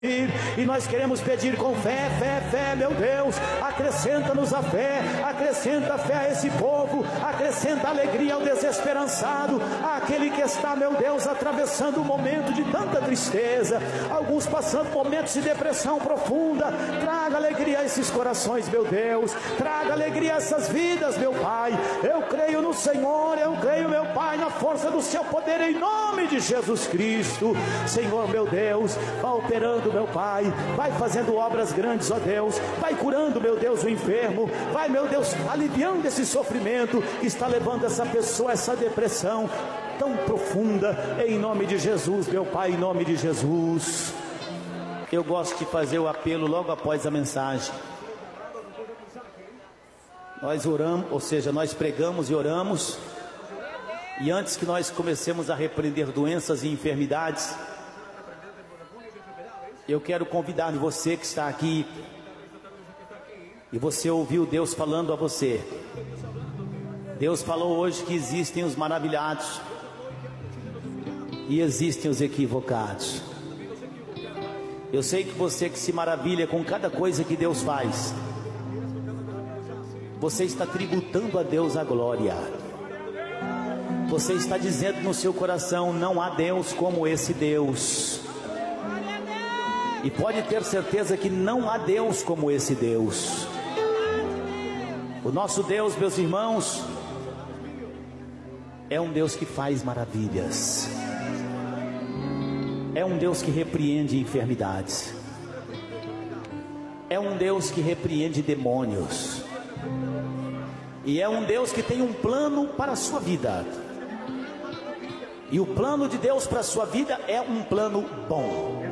E nós queremos pedir com fé, fé, fé, meu Deus, acrescenta-nos a fé a esse povo, acrescenta alegria ao desesperançado, àquele que está, meu Deus, atravessando um momento de tanta tristeza, alguns passando momentos de depressão profunda. Traga alegria a esses corações, meu Deus, traga alegria a essas vidas, meu Pai. Eu creio no Senhor, eu creio, meu Pai, na força do seu poder, em nome de Jesus Cristo. Senhor, meu Deus, vá operando, meu Pai, vai fazendo obras grandes, ó Deus, vai curando, meu Deus, o enfermo, vai, meu Deus, aliviando esse sofrimento que está levando essa pessoa a essa depressão tão profunda, em nome de Jesus, meu Pai, em nome de Jesus. Eu gosto de fazer o apelo logo após a mensagem. Nós oramos, ou seja, nós pregamos e oramos, e antes que nós comecemos a repreender doenças e enfermidades, eu quero convidar você que está aqui e você ouviu Deus falando a você. Deus falou hoje que existem os maravilhados e existem os equivocados. Eu sei que você que se maravilha com cada coisa que Deus faz, você está tributando a Deus a glória. Você está dizendo no seu coração: não há Deus como esse Deus. E pode ter certeza que não há Deus como esse Deus. O nosso Deus, meus irmãos, é um Deus que faz maravilhas. É um Deus que repreende enfermidades. É um Deus que repreende demônios. E é um Deus que tem um plano para a sua vida. E o plano de Deus para a sua vida é um plano bom.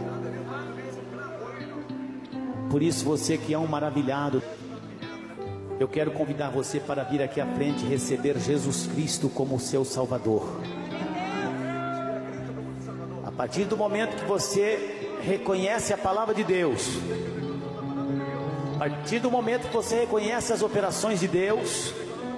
Por isso, você que é um maravilhado, eu quero convidar você para vir aqui à frente e receber Jesus Cristo como seu Salvador. A partir do momento que você reconhece a palavra de Deus, a partir do momento que você reconhece as operações de Deus,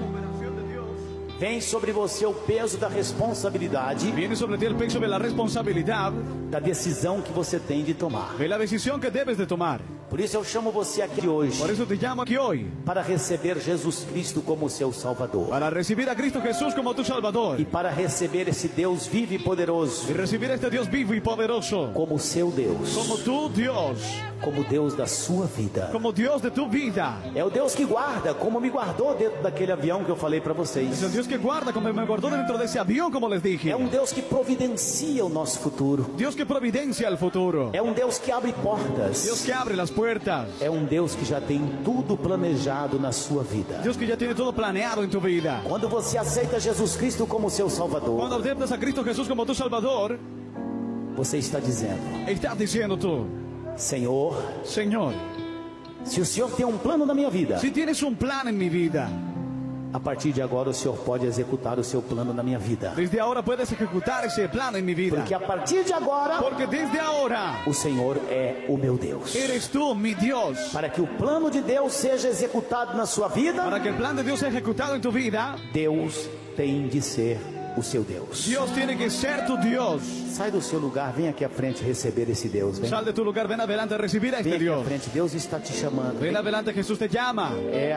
vem sobre você o peso da responsabilidade. Viene sobre ti el peso de la responsabilidad da decisão que você tem de tomar. de la decisión que debes de tomar. Por isso eu chamo você aqui hoje, Por eso te llamo aquí hoy, para receber Jesus Cristo como seu Salvador, para recibir a Cristo Jesús como tu Salvador e para receber esse Deus vivo e poderoso y recibir a este Dios vivo y poderoso como seu Deus, como tu Dios, como Deus da sua vida. como Dios de tu vida. É o Deus que guarda, como me guardou dentro daquele avião que eu falei para vocês. Es el Dios que guarda, como me guardó dentro de ese avión, como les dije. É um Deus que providencia o nosso futuro. Dios que providencia el futuro. É um Deus que abre portas. Dios que abre las puertas. É um Deus que já tem tudo planejado na sua vida. Dios que ya tiene todo planeado en tu vida. Quando você aceita Jesus Cristo como seu Salvador, Cuando aceptas a Cristo Jesús como tu Salvador, você está dizendo: estás diciendo tú: Senhor, Señor, se o Senhor tem um plano na minha vida, si tienes un plan en mi vida, a partir de agora o Senhor pode executar o seu plano na minha vida. desde ahora puedes ejecutar ese plan en mi vida. Porque a partir de agora, Porque desde ahora o Senhor é o meu Deus. eres tú mi Dios. Para que o plano de Deus seja executado na sua vida, Para que el plan de Dios sea ejecutado en tu vida, Deus tem de ser o seu Deus. Dios tiene que ser tu Dios. Sai do seu lugar, vem aqui à frente receber esse Deus. Vem, Sal de tu lugar, ven adelante a recibir a vem este aqui à Dios. frente, Deus está te chamando. Ven adelante, Jesús te llama.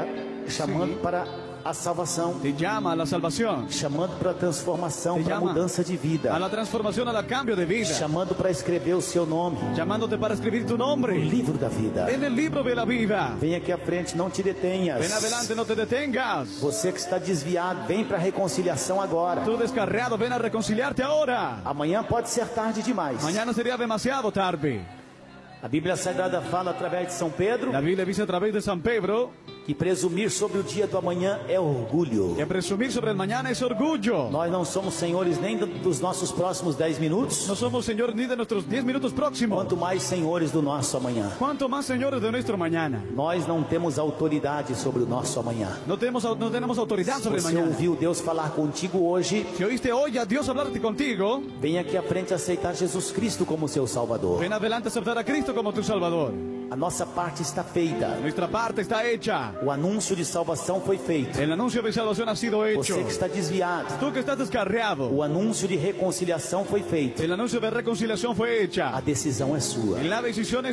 É chamando para a salvação, Te llama a la salvación. chamando para a transformação, Te para a llama mudança de a vida, la transformación, al cambio de vida. chamando para escrever o seu nome Llamándote para escribir tu no nombre livro da vida. en el libro de la vida. Vem aqui à frente, não te detenhas. Ven adelante, no te detengas. Você que está desviado, vem para a reconciliação agora. Tú descarriado, ven a reconciliarte ahora. Amanhã pode ser tarde demais. Mañana sería demasiado tarde. A Bíblia Sagrada fala através de São Pedro La Biblia dice a través de San Pedro que presumir sobre o dia do amanhã é orgulho. que presumir sobre el mañana es orgullo. Nós não somos senhores nem dos nossos próximos 10 minutos, No somos señores ni de nuestros 10 minutos próximos. quanto mais senhores do nosso amanhã. Cuanto más señores de nuestro mañana. Nós não temos autoridade sobre o nosso amanhã. No tenemos autoridad sobre el Você mañana. ouviu Deus falar contigo hoje, Si oíste hoy a Dios hablarte contigo, vem aqui à frente aceitar Jesus Cristo como seu Salvador. ven adelante a aceptar a Cristo como tu Salvador. A nossa parte está feita. Nuestra parte está hecha. O anúncio de salvação foi feito. El anuncio de salvación ha sido hecho. Você que está desviado, Tú que estás descarriado. o anúncio de reconciliação foi feito. El anuncio de reconciliación fue hecha. A decisão é sua. La decisión